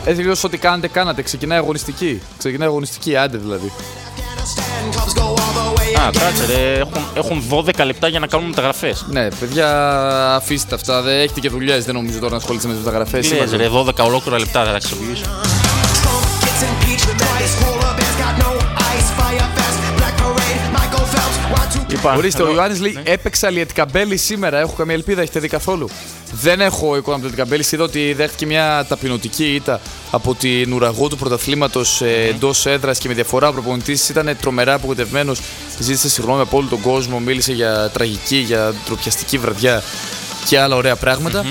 Τελείως ό,τι κάνατε. Ξεκινάει αγωνιστική, άντε δηλαδή. Κάτσε ρε, έχουν 12 λεπτά για να κάνουν μεταγραφές. Ναι, παιδιά, αφήστε αυτά. Δεν έχετε και δουλειές, δεν νομίζω τώρα να ασχολείστε με τις μεταγραφές. Λες ρε, 12 ολόκληρα λεπτά θα τα αξιοποιήσω. Ορίστε, ο Ιωάννης λέει: έπαιξα Λιετικαμπέλη σήμερα. Έχω καμία ελπίδα, έχετε δει καθόλου? Δεν έχω εικόνα από το Λιετικαμπέλη. Είδα ότι δέχτηκε μια ταπεινωτική ήττα από την ουραγό του πρωταθλήματος εντός έδρας και με διαφορά. Ο προπονητής ήταν τρομερά απογοητευμένος. Ζήτησε συγγνώμη από όλο τον κόσμο. Μίλησε για τραγική, για ντροπιαστική βραδιά και άλλα ωραία πράγματα.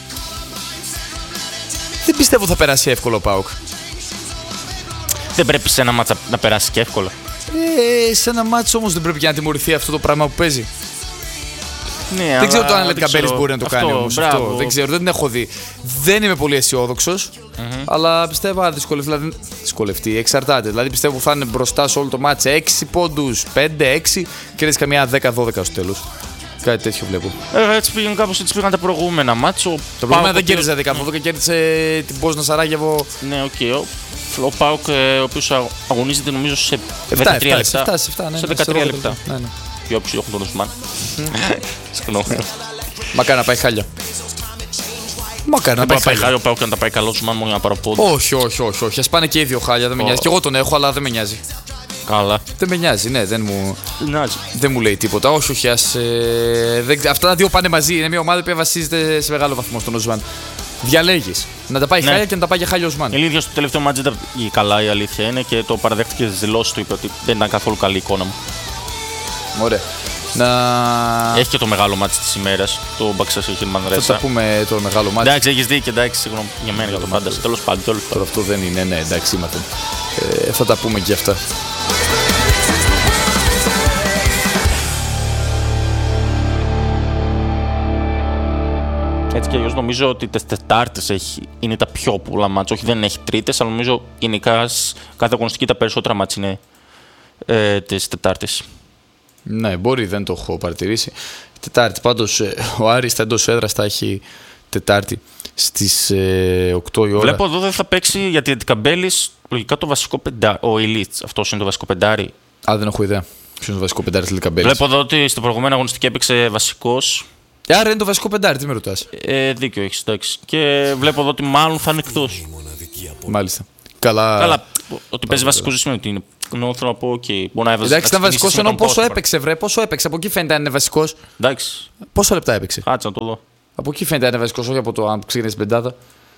Δεν πιστεύω θα περάσει εύκολο ο ΠΑΟΚ. Δεν πρέπει σε ένα μάτσα να περάσει και εύκολα. Σε ένα μάτσο όμως δεν πρέπει για να τιμωρηθεί αυτό το πράγμα που παίζει. Ναι, δεν ξέρω το αν Λιετικαμπέλης μπορεί να το κάνει όμως αυτό. Δεν ξέρω, δεν την έχω δει. Δεν είμαι πολύ αισιόδοξος, αλλά πιστεύω αν δυσκολευτεί. Εξαρτάται. Δηλαδή πιστεύω που θα είναι μπροστά σε όλο το μάτς 6 πόντους, 5-6 και ρίξει καμιά 10-12 στο τέλος. Κάτι τέτοιο βλέπω. Έτσι πήγαν κάπως, έτσι πήγαν τα προηγούμενα μάτσο. Το προηγούμενο δεν κέρδισε 10-12, κέρδισε την Πόσνα Σαράγεβο. Ναι, οκ. Ο ΠΑΟΚ, ο οποίος αγωνίζεται νομίζω σε 13 λεπτά. Σε 13 λεπτά. Και όποιοι έχουν τον Οσμάν. Συγγνώμη. Μακάρι να πάει χάλια. Μακάρι να πάει χάλια. Ο ΠΑΟΚ να τα πάει καλό Οσμάν μόνο για να πάρω πόντο. Όχι. Ας πάνε και οι δύο χάλια, δεν με νοιάζει. Και εγώ τον έχω, αλλά δεν με νοιάζει. Καλά. Δεν με νοιάζει, ναι, δεν μου λέει τίποτα. Όχι, αυτά τα δύο πάνε μαζί. Είναι μια ομάδα που βασίζεται σε μεγάλο βαθμό στον Οσμάν. Διαλέγεις να τα πάει χάλια και να τα πάει για χάλια Οσμάν. Η ίδια στο τελευταίο μάτς δεν ήταν καλά, η αλήθεια είναι, και το παραδέχτηκε στις δηλώσεις του. Είπε ότι δεν ήταν καθόλου καλή εικόνα μου. Ωραία. Έχει και το μεγάλο μάτς της ημέρας, το Μπαξασίχιν Μανρέσα. Θα τα πούμε το μεγάλο μάτς. Εντάξει, έχεις δίκιο, εντάξει, συγγνώμη για μένα, για το Φάνταση. Τέλος πάντων, τώρα αυτό δεν είναι, ναι, εντάξει, είμαστε. Θα τα πούμε και αυτά. Έτσι κι αλλιώς νομίζω ότι τις Τετάρτες είναι τα πιο πολλά μάτς. Όχι, δεν έχει Τρίτες, αλλά νομίζω γενικά κάθε αγωνιστική τα περισσότερα μάτς είναι τις Τετάρτες. Ναι, μπορεί, δεν το έχω παρατηρήσει. Τετάρτη, πάντως ο Άρης εντός έδρας θα έχει Τετάρτη στις 8 η ώρα. Βλέπω εδώ δεν θα παίξει γιατί Λιετικαμπέλης, λογικά το βασικό πεντάρι. Ο Ηλίτς, αυτός είναι το βασικό πεντάρι. Δεν έχω ιδέα. Ποιος είναι το βασικό πεντάρι της Λιετικαμπέλης? Βλέπω εδώ ότι στην προηγούμενη αγωνιστική έπαιξε βασικός. Άρα είναι το βασικό πεντάρι, τι με ρωτάς? Δίκιο έχεις, εντάξει. Και βλέπω εδώ ότι μάλλον θα είναι εκτός. Μάλιστα. Καλά. Ότι παίζει βασικός δεν σημαίνει ότι είναι. Ενώ θέλω να πω, μπορεί να έβαζε. Εντάξει, ήταν βασικός ενώ πόσο έπαιξε, πόσο έπαιξε. Από εκεί φαίνεται αν είναι βασικός. Εντάξει. Πόσα λεπτά έπαιξε? Κάτσε να το δω. Από εκεί φαίνεται αν είναι βασικός, όχι από το αν ξεκίνησε την πεντάδα.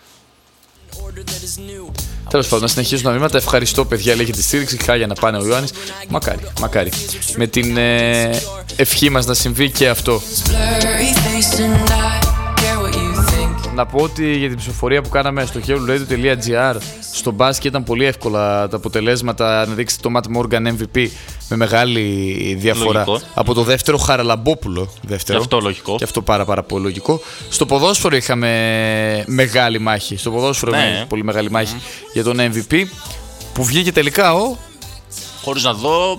Τέλος πάντων, να συνεχίσουν τα μηνύματα. Ευχαριστώ, παιδιά, λέγεται τη στήριξη. Χάλια να πάνε ο Ιωάννης. Μακάρι. Με την ευχή μας να συμβεί και αυτό. Να πω ότι για την ψηφοφορία που κάναμε στο helloradio.gr στο μπάσκετ ήταν πολύ εύκολα τα αποτελέσματα. Να δείξετε το Matt Morgan MVP με μεγάλη διαφορά. Λογικό. Από το δεύτερο Χαραλαμπόπουλο. Και αυτό λογικό. Και αυτό πάρα πολύ λογικό. Στο ποδόσφαιρο είχαμε μεγάλη μάχη. Πολύ μεγάλη μάχη για τον MVP που βγήκε τελικά χωρίς να δω.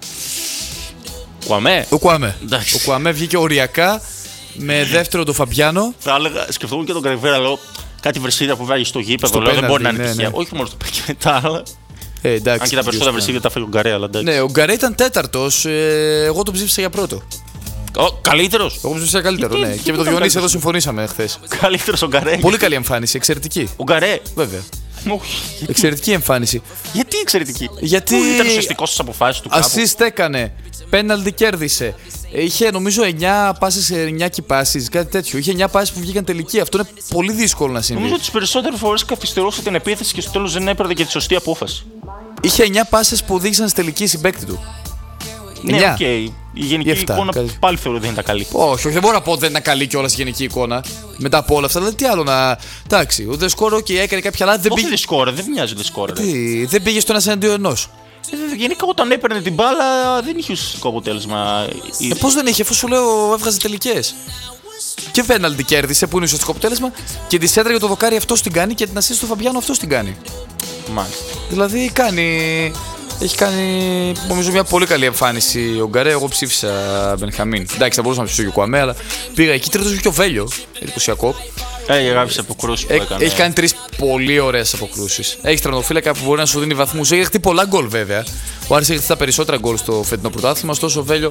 Ο Κουαμέ βγήκε οριακά. Με δεύτερο το Φαμπιάνο. Θα έλεγα, σκεφτόμουν και τον Καριβέρα, λέω κάτι Βρεσίδια που βγάζει στο γήπεδο. Λέω, δεν μπορεί να είναι τυχαία. Όχι μόνο στο παίκι μετά, αλλά. Εντάξει, αν και τα περισσότερα Βρεσίδια τα φέρει ο Γκαρέ, αλλά εντάξει. Ναι, ο Γκαρέ ήταν τέταρτος. Εγώ τον ψήφισα για πρώτο. Καλύτερος. Εγώ τον ψήφισα καλύτερο, ναι. Και με τον Διονύση εδώ συμφωνήσαμε χθες. Καλύτερος ο Γκαρέ. Πολύ καλή εμφάνιση, εξαιρετική. Ο Γκαρέ. Βέβαια. Εξαιρετική εμφάνιση. Γιατί εξαιρετική? Γιατί ήταν ουσιαστικός στις αποφάσεις του. Ασίστ έκανε. Πέναλτι κέρδισε. Είχε νομίζω 9 πάσεις, 9 κυπάσεις, κάτι τέτοιο. Είχε 9 πάσεις που βγήκαν τελική. Αυτό είναι πολύ δύσκολο να συμβεί. Νομίζω ότι τις περισσότερες φορές καθυστερούσε την επίθεση και στο τέλος δεν έπαιρνε και τη σωστή απόφαση. Είχε 9 πάσεις που οδήγησαν στη τελική συμπαίκτη του. Ναι, οκ. Η γενική εικόνα πάλι θεωρώ δεν ήταν καλή. Όχι, δεν μπορώ να πω ότι δεν ήταν καλή κιόλας η γενική εικόνα. Μετά από όλα αυτά, δηλαδή τι άλλο να. Εντάξει, ο Δεσκόρο και έκανε κάποια λάθη. Όχι Δεσκόρο, δεν μοιάζει ο Δεσκόρο. Δεν πήγε στο ένας εναντίον ενός. Γενικά όταν έπαιρνε την μπάλα δεν είχε ουσιαστικό αποτέλεσμα. Πώς δεν είχε, αφού σου λέω έβγαζε τελικές. Και πέναλτι κέρδισε που είναι ουσιαστικό αποτέλεσμα και τη έντρα για το δοκάρι αυτός την κάνει και την ασίστ του Φαμπιάνο αυτός την κάνει. Μάλιστα. Δηλαδή έχει κάνει νομίζω μια πολύ καλή εμφάνιση ο Γκαρέ. Εγώ ψήφισα Μπενχαμίν. Εντάξει, θα μπορούσα να ψηφίσω και ο Κουαμέ, αλλά πήγα εκεί τρίτος και ο Βέλιο. Εντυπωσιακό. Γράφει αποκρούσεις που έκανε. Έχει κάνει 3 πολύ ωραίες αποκρούσεις. Έχει τερματοφύλακα που μπορεί να σου δίνει βαθμούς. Έχει δεχτεί πολλά γκολ βέβαια. Ο Άρης έχει δεχτεί τα περισσότερα γκολ στο φετινό πρωτάθλημα. Ωστόσο ο Βέλιο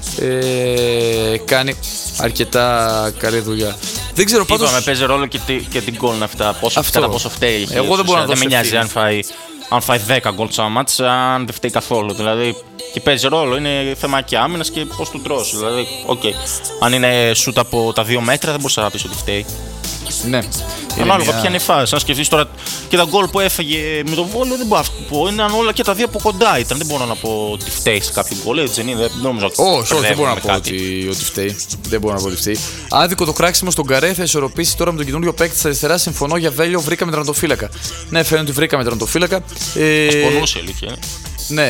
κάνει αρκετά καλή δουλειά. Δεν ξέρω πάντως. Είπαμε, παίζει ρόλο και την γκολ αυτά. Κατά πόσο φταίει. Εγώ δεν μπορώ να δώσω. Δεν με νοιάζει αν φάει 10 γκολ στο μάτς, αν δεν φταίει καθόλου. Δηλαδή, και παίζει ρόλο, είναι θέμα και άμυνας και πώς του τρώσει. Δηλαδή, αν είναι σούτ από τα 2 μέτρα, δεν μπορείς να πεις ότι φταίει. Ναι. Ανάλογα ποια είναι η φάση. Αν σκεφτείς τώρα και τα γκολ που έφαγε με τον Βόλιο, δεν μπορώ να πω. Είναι όλα και τα 2 από κοντά ήταν. Δεν μπορώ να πω ότι φταίει σε κάποιο γκολ. Έτσι δεν είναι. Δεν νομίζω ότι όχι, δεν μπορώ να πω ότι φταίει. Δεν μπορώ να πω ότι φταίει. Άδικο το κράξιμο στον Καρέ, θα ισορροπήσει τώρα με τον καινούριο παίκτη τη αριστερά. Συμφωνώ για Βέλιο, βρήκαμε τερματοφύλακα. Ναι, φαίνεται ότι βρήκαμε τερματοφύλακα. Πονούσε η αλήθεια. Ναι,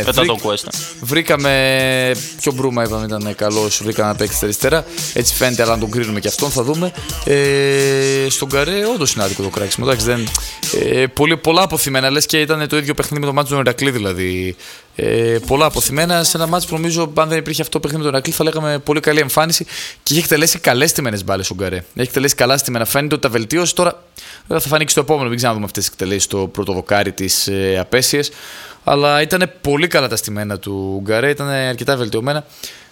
βρήκαμε. Ποιο Μπρούμα είπαμε ήταν καλό, βρήκαμε ένα παίκτη στα αριστερά. Έτσι φαίνεται, αλλά να τον κρίνουμε και αυτόν θα δούμε. Στον Καρέ, όντως είναι άδικο το κράξιμο. Εντάξει, πολλά αποθυμένα, λες και ήταν το ίδιο παιχνίδι με το μάτσο του Ηρακλή δηλαδή. Πολλά αποθυμένα σε ένα μάτσο που νομίζω αν δεν υπήρχε αυτό το παιχνίδι με τον Ηρακλή θα λέγαμε πολύ καλή εμφάνιση και έχει εκτελέσει καλές στιμένες μπάλες ο Γκαρέ. Έχει εκτελέσει καλά στιμένα. Φαίνεται ότι τα βελτίωσε. Τώρα θα φανεί και στο επόμενο. Δεν ξέρω να δούμε αυτές τις εκτελέσεις στο πρώτο δοκάρι της απέσιες. Αλλά ήταν πολύ καλά τα στιμένα του Γκαρέ, ήταν αρκετά βελτιωμένα.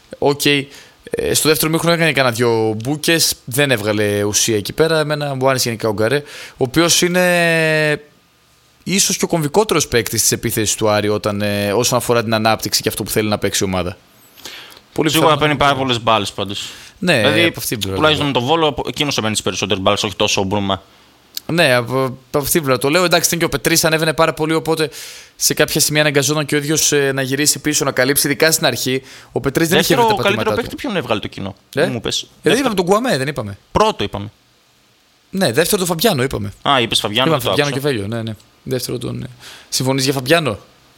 Στο δεύτερο μήχρονο έκανε κανένα 2 μπούκες, δεν έβγαλε ουσία εκεί πέρα. Εμένα μου άρεσε γενικά ο Γκαρέ, ο οποίος είναι ίσως και ο κομβικότερος παίκτης της επίθεσης του Άρη όσον αφορά την ανάπτυξη και αυτό που θέλει να παίξει η ομάδα. Σίγουρα παίρνει πάρα πολλές μπάλες πάντως. Ναι, δηλαδή, από αυτή την πλευρά. Τουλάχιστον με τον Βόλο, εκείνος παίρνει τις περισσότερες μπάλες, όχι τόσο ο Μπρούμα. Ναι, από αυτή την πλευρά το λέω. Εντάξει, ήταν και ο Πετρής ανέβαινε πάρα πολύ. Οπότε σε κάποια σημεία αναγκαζόταν και ο ίδιος να γυρίσει πίσω, να καλύψει. Ειδικά στην αρχή. Ο Πετρής δεν είχε βρει τα πατήματά του. Καλύτερο παίκτη, ποιον έβγαλε το κοινό. Μου πες. Δεν είπαμε τον Κουαμέ, δεν είπαμε. Πρώτο είπαμε. Ναι, δεύτερο τον Φαμπιάνο είπαμε. Είπες Φαμπιάνο. Είπαμε Φαμπιάνο και Βέλιο. Ναι. Δεύτερο τον. Ναι. Συμφωνείς για Φαμπιάνο?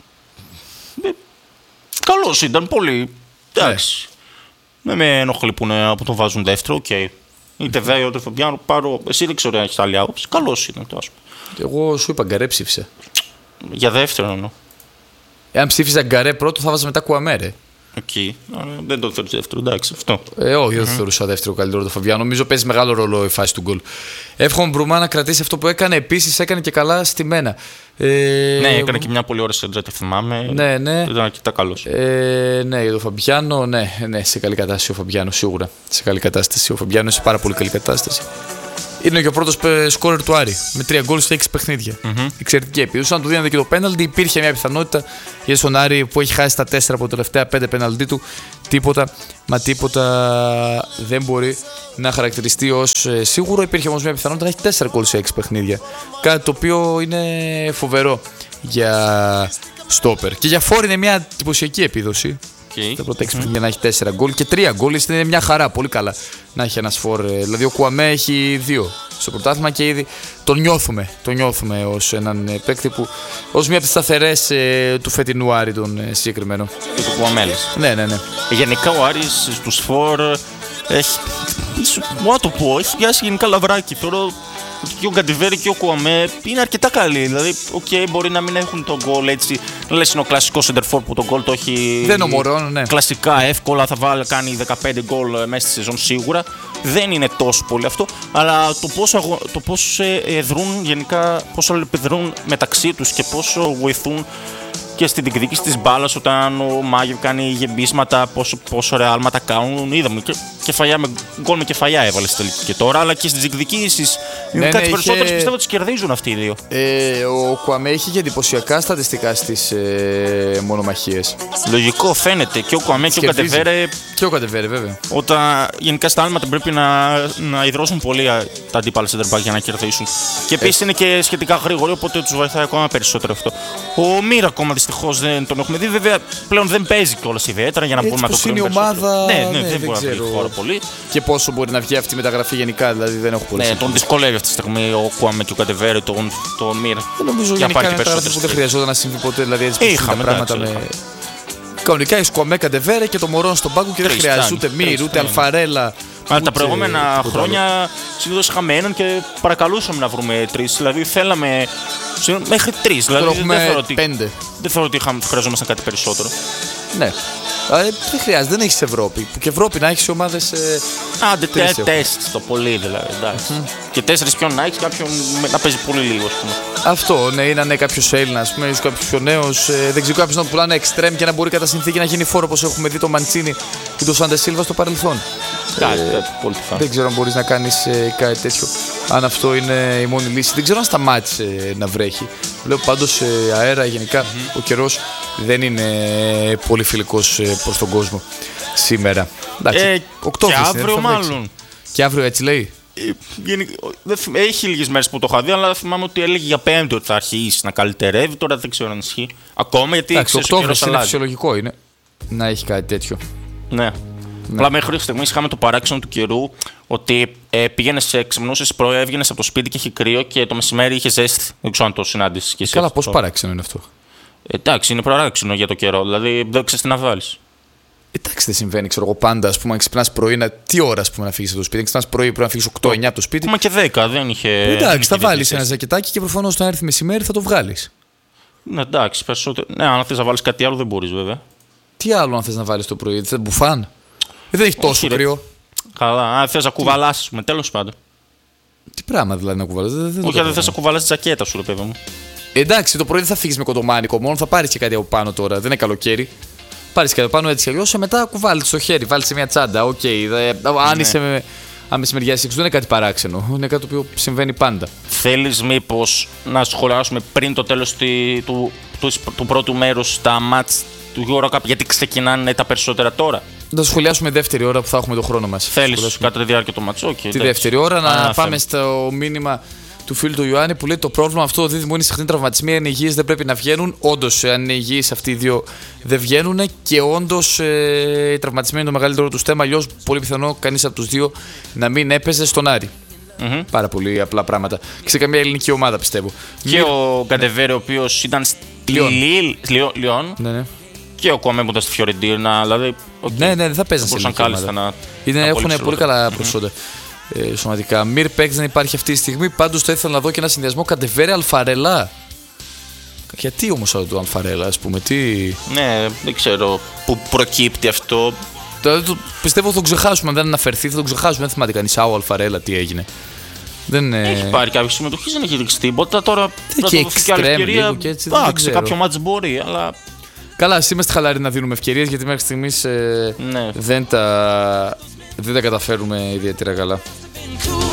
Καλός ήταν πολύ. Εντάξει. Δεν με ενοχλεί που τον βάζουν δεύτερο, είτε Βέλιο είτε Φαμπιάνο, εσύ δεν ξέρω αν έχεις άλλη άποψη. Καλός ήταν το άσπρο. Εγώ σου είπα Γκαρέ ψήφισε. Για δεύτερο εννοώ. Εάν ψήφιζα Γκαρέ πρώτο θα βάζα μετά Κουαμέ. Δεν το θεωρούσα δεύτερο, εντάξει αυτό. Όχι, δεν θεωρούσα δεύτερο καλύτερο το Φαβιάνο. Νομίζω παίζει μεγάλο ρόλο η φάση του γκολ. Εύχομαι Μπρουμά να κρατήσει αυτό που έκανε. Επίσης έκανε και καλά στη μένα. Ναι, έκανε και μια πολύ ωραία σέντρα, τη θυμάμαι. Ναι. Ήταν αρκετά καλός. Ναι, για τον Φαμπιάνο, ναι, σε καλή κατάσταση ο Φαμπιάνο, σίγουρα. Σε καλή κατάσταση. Ο Φαμπιάνο σε πάρα πολύ καλή κατάσταση. Είναι και ο πρώτος σκόρερ του Άρη με 3 γκολ σε 6 παιχνίδια. Εξαιρετική επίδοση. Αν του δίνανε και το πέναλτι, υπήρχε μια πιθανότητα για τον Άρη που έχει χάσει τα 4 από τα τελευταία 5 πέναλτι του. Τίποτα δεν μπορεί να χαρακτηριστεί ως σίγουρο. Υπήρχε όμως μια πιθανότητα να έχει 4 γκολ σε 6 παιχνίδια. Κάτι το οποίο είναι φοβερό για στόπερ. Και για φόρ είναι μια εντυπωσιακή επίδοση. Τα πρώτα 6 παιχνίδια να έχει 4 γκολ και 3 γκολ είναι μια χαρά. Πολύ καλά να έχει ένας φόρ. Δηλαδή ο Κουαμέ έχει 2 στο πρωτάθλημα και ήδη τον νιώθουμε ως έναν παίκτη που ως μια από τις σταθερές του φετινού Άρη τον συγκεκριμένο. Και του Κουαμέλης. Ναι. Γενικά ο Άρης στους φόρ έχει. Μόνο το πω, έχει πιάσει γενικά λαβράκι. Τώρα και ο Γκαντιβέρη και ο Κουαμέ είναι αρκετά καλοί. Δηλαδή, μπορεί να μην έχουν τον γκολ έτσι. Λες είναι ο κλασικός center for που τον γκολ το έχει. Δεν ομορώνω, ναι. Κλασικά εύκολα θα κάνει 15 γκολ μέσα στη σεζόν σίγουρα. Δεν είναι τόσο πολύ αυτό. Αλλά το πώς δρούν γενικά, πώς αλληλεπιδρούν μεταξύ τους και πόσο βοηθούν και στην διεκδίκηση της μπάλας όταν ο Μάγεβ κάνει γεμπίσματα, πόσο ωραία άλματα κάνουν. Είδαμε κεφαλιά με γκολ με κεφαλιά έβαλε στη τελική και τώρα, αλλά και στις διεκδικήσεις. Είναι κάτι περισσότερες πιστεύω ότι κερδίζουν αυτοί οι δύο. Ο Κουαμέ είχε και εντυπωσιακά στατιστικά στις μονομαχίες. Λογικό φαίνεται και ο Κουαμέ και ο Κατεβέρε. Και ο Κατεβέρε, βέβαια. Όταν γενικά στα άλματα πρέπει να υδρώσουν πολύ τα αντίπαλα center back για να κερδίσουν. Και επίσης είναι και σχετικά γρήγοροι, οπότε τους βοηθάει ακόμα περισσότερο αυτό. Ο Μύρα ακόμα δυστυχώς δεν τον έχουμε δει. Βέβαια πλέον δεν παίζει κιόλας ιδιαίτερα για να μπορούμε να το κρίνουμε. Είναι η ομάδα. Ναι, δεν μπορεί να βγει χώρο πολύ. Και πόσο μπορεί να βγει αυτή η μεταγραφή γενικά, δηλαδή δεν έχω πολύ. Ναι, τον δυσκολεύει αυτή τη στιγμή ο Κουαμέ και ο Κατεβέρε, τον Μύρα. Δεν νομίζω για πάρει μεταγραφή που δεν χρειαζόταν να συμβεί ποτέ. Δηλαδή έτσι είχαμε πράγματα με. Κανονικά έχει Κουαμέ, Κατεβέρε και το Μωρόν στον πάγκο και δεν χρειάζεται ούτε Μύρ, ούτε Αλφαρέλα. Αλλά τα προηγούμενα χρόνια συνήθως είχαμε έναν και παρακαλούσαμε να βρούμε 3. Δηλαδή θέλαμε μέχρι 3. Δηλαδή έχουμε 5. Δεν θεωρώ ότι χρειαζόμασταν κάτι περισσότερο. Ναι. Δεν χρειάζεται, δεν έχει Ευρώπη. Που και Ευρώπη να έχει ομάδε. Άντε, τεστ το πολύ δηλαδή. Και 4 πιο να έχει, κάποιον να παίζει πολύ λίγο, ας πούμε. Αυτό, ναι, είναι ναι, κάποιο Έλληνα, α πούμε, ίσω κάποιο πιο νέο. Δεν ξέρω, κάποιο να πουλάνε εξτρέμ και να μπορεί κατά συνθήκη να γίνει φόρο όπως έχουμε δει το Μαντσίνι και το Σάντε Σίλβα στο παρελθόν. Πολύ πιθανό. Δεν ξέρω αν μπορεί να κάνει κάτι τέτοιο. Αν αυτό είναι η μόνη λύση. Δεν ξέρω αν σταμάτησε να βρέχει. Βλέπω πάντως αέρα γενικά ο καιρός δεν είναι πολύ φιλικός προς τον κόσμο σήμερα. Εντάξει, 8 και αύριο μάλλον. Και αύριο έτσι λέει. Έχει λίγες μέρες που το είχα δει, αλλά θυμάμαι ότι έλεγε για Πέμπτη ότι θα αρχίσει να καλυτερεύει. Τώρα δεν ξέρω αν ισχύει. Ακόμα γιατί ο Οκτώβριος είναι φυσιολογικό είναι να έχει κάτι τέτοιο. Ναι. Απλά μέχρι στιγμή είχαμε το παράξενο του καιρού ότι ξυπνούσες πρωί, έβγαινες από το σπίτι και είχε κρύο και το μεσημέρι είχε ζέστη. Δεν ξέρω αν το συνάντησες και εσύ. Καλά, πώς παράξενο είναι αυτό. Εντάξει, είναι παράξενο για το καιρό. Δηλαδή δεν ξέρεις τι να βάλεις. Εντάξει, δεν συμβαίνει, ξέρω εγώ πάντα. Ας πούμε, αν ξυπνάς πρωί, τι ώρα να φύγεις από το σπίτι. Αν ξυπνάς πρωί, πρέπει να φύγεις 8-9 από το σπίτι. Ακόμα και 10, δεν είχε. Εντάξει, θα βάλεις ένα ζακετάκι και προφανώς όταν έρθει μεσημέρι θα το βγάλεις. Ναι, εντάξει, περισσότερο. Ναι, αν θες να βάλεις κάτι άλλο δεν μπορείς βέβαια. Τι άλλο αν θες να βάλεις το πρωί, δεν μπουφάν. Δεν έχει τόσο κρύο. Καλά, αν θες να κουβαλάσεις, τέλος πάντων. Τι πράγμα δηλαδή να κουβαλάσεις. Όχι, αν δεν θες να κουβαλάσεις τη ζακέτα σου, ρε παιδί μου. Εντάξει, το πρωί δεν θα φύγεις με κοντομάνικο, μόνο θα πάρεις και κάτι από πάνω τώρα. Δεν είναι καλοκαίρι. Πάρεις κάτι από πάνω έτσι κι αλλιώς, μετά κουβάλεις στο χέρι, βάλεις σε μια τσάντα. Οκ, αν είσαι μεσημεριάς έξω, δεν είναι κάτι παράξενο. Είναι κάτι το οποίο συμβαίνει πάντα. Θέλεις μήπως να σχολιάσουμε πριν το τέλος του πρώτου μέρους τα μάτς του EuroCup, γιατί ξεκινάνε τα περισσότερα τώρα. Να σχολιάσουμε δεύτερη ώρα που θα έχουμε το χρόνο μας. Θέλεις κατά τη διάρκεια του μάτς, τη δεύτερη ώρα να πάμε στο μήνυμα του φίλου του Ιωάννη που λέει το πρόβλημα αυτό το δίδυμο είναι συχνή τραυματισμοί. Αν είναι υγιείς δεν πρέπει να βγαίνουν. Όντως, αν είναι υγιείς αυτοί οι δύο δεν βγαίνουν και όντως οι τραυματισμοί είναι το μεγαλύτερο του θέμα. Αλλιώς, πολύ πιθανό κανείς από τους δύο να μην έπαιζε στον Άρη. Πάρα πολύ απλά πράγματα. Και σε καμία ελληνική ομάδα πιστεύω. Και ο Γκαντεβέρε, ο οποίος ήταν στη Λιόν. Ναι. Και ο Κοαμέ που ήταν στη Φιωρεντίνα. Δηλαδή, ναι, δεν θα παίζανε σε ελληνική ομάδα. Έχουν πολύ καλά προσόντα. Σωματικά. Μυρ Παίκ δεν υπάρχει αυτή τη στιγμή. Πάντως θα ήθελα να δω και ένα συνδυασμό Καντεβέρε Αλφαρέλα. Γιατί όμως το Αλφαρέλα, ας πούμε, τι. Ναι, δεν ξέρω πού προκύπτει αυτό. Πιστεύω θα το ξεχάσουμε. Αν δεν αναφερθεί, θα το ξεχάσουμε. Δεν θυμάται κανείς. Αλφαρέλα, τι έγινε. Έχει πάρει κάποια συμμετοχή, δεν έχει δείξει τίποτα. Τώρα θα το δοθεί και άλλη ευκαιρία. Εντάξει, κάποιο μάτς μπορεί, αλλά. Καλά, ας είμαστε χαλαροί να δίνουμε ευκαιρίες γιατί μέχρι στιγμής δεν τα καταφέρουμε ιδιαίτερα καλά.